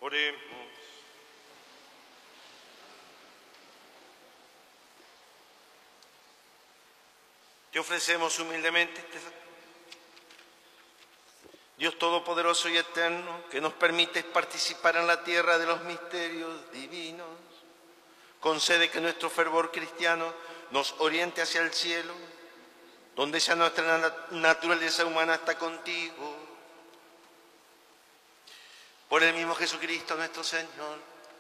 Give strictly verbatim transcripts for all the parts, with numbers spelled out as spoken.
Oremos. Te ofrecemos humildemente este Dios Todopoderoso y Eterno, que nos permites participar en la tierra de los misterios divinos. Concede que nuestro fervor cristiano nos oriente hacia el cielo, donde ya nuestra naturaleza humana está contigo. Por el mismo Jesucristo nuestro Señor.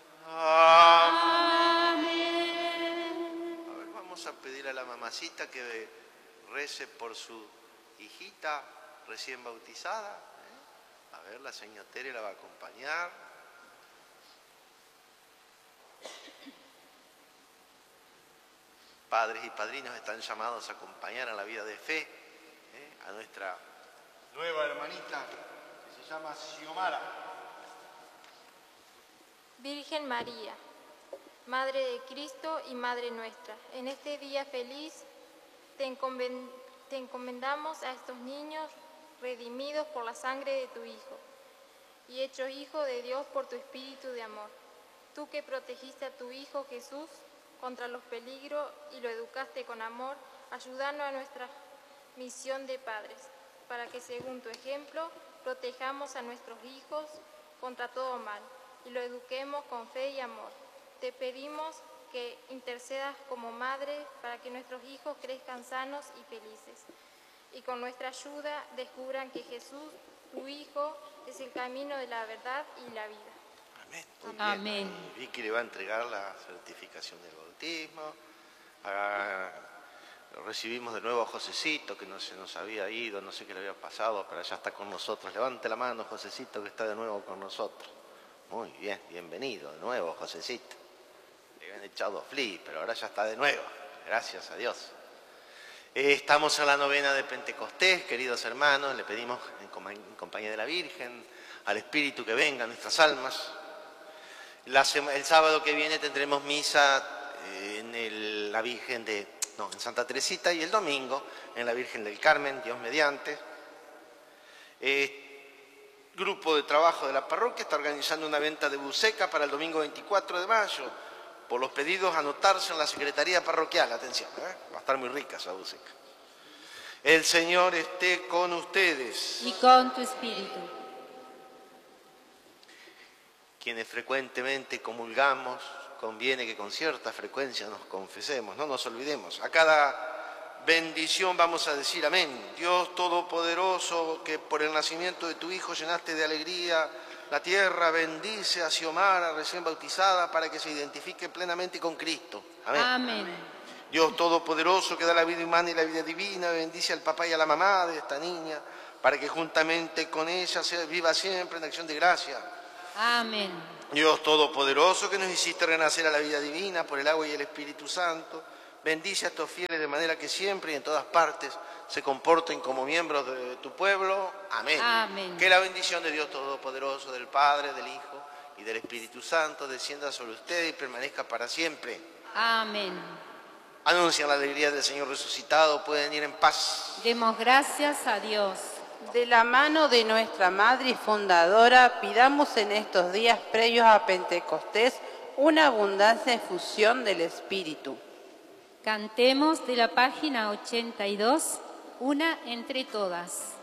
Amén. A ver, vamos a pedir a la mamacita que rece por su hijita recién bautizada. ¿eh? A ver, la señora Tere la va a acompañar. Padres y padrinos están llamados a acompañar en la vida de fe ¿eh? a nuestra nueva hermanita que se llama Xiomara. Virgen María, Madre de Cristo y Madre nuestra, en este día feliz te encomendamos a estos niños redimidos por la sangre de tu Hijo y hechos hijos de Dios por tu Espíritu de amor. Tú que protegiste a tu Hijo Jesús contra los peligros y lo educaste con amor, ayudando a nuestra misión de padres, para que según tu ejemplo protejamos a nuestros hijos contra todo mal y lo eduquemos con fe y amor. Te pedimos que intercedas como madre para que nuestros hijos crezcan sanos y felices y con nuestra ayuda descubran que Jesús, tu Hijo, es el camino de la verdad y la vida. Amén. Muy Amén. Bien. Vicky le va a entregar la certificación del bautismo. Ah, recibimos de nuevo a Josecito, que no se nos había ido, no sé qué le había pasado, pero ya está con nosotros. Levante la mano, Josecito, que está de nuevo con nosotros. Muy bien, bienvenido de nuevo, Josecito. Le habían echado fli, pero ahora ya está de nuevo. Gracias a Dios. Eh, estamos en la novena de Pentecostés, queridos hermanos. Le pedimos en compañía de la Virgen, al Espíritu que venga a nuestras almas. La el sábado que viene tendremos misa en el, la Virgen de, no, en Santa Teresita, y el domingo en la Virgen del Carmen, Dios mediante. Eh, Grupo de trabajo de la parroquia está organizando una venta de buceca para el domingo veinticuatro de mayo. Por los pedidos, anotarse en la Secretaría Parroquial. Atención, ¿eh? Va a estar muy rica esa buceca. El Señor esté con ustedes. Y con tu espíritu. Quienes frecuentemente comulgamos, conviene que con cierta frecuencia nos confesemos, no nos olvidemos. A cada bendición vamos a decir amén. Dios Todopoderoso, que por el nacimiento de tu Hijo llenaste de alegría la tierra, bendice a Xiomara, recién bautizada, para que se identifique plenamente con Cristo. Amén. Amén. Dios Todopoderoso, que da la vida humana y la vida divina, bendice al papá y a la mamá de esta niña, para que juntamente con ella se viva siempre en acción de gracia. Amén. Dios Todopoderoso, que nos hiciste renacer a la vida divina por el agua y el Espíritu Santo, bendice a estos fieles de manera que siempre y en todas partes se comporten como miembros de tu pueblo. Amén. Amén. Que la bendición de Dios Todopoderoso, del Padre, del Hijo y del Espíritu Santo descienda sobre ustedes y permanezca para siempre. Amén. Anuncian la alegría del Señor resucitado, pueden ir en paz. Demos gracias a Dios. De la mano de nuestra Madre y Fundadora, pidamos en estos días previos a Pentecostés una abundancia de efusión del Espíritu. Cantemos de la página ochenta y dos, una entre todas.